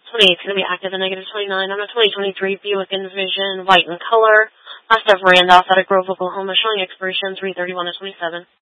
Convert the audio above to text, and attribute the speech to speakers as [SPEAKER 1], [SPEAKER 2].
[SPEAKER 1] 28 is going to be active and negative 29. On a 2023 Buick Envision, white in color. Last of Randolph out of Grove, Oklahoma, showing expiration 3/31 of 27.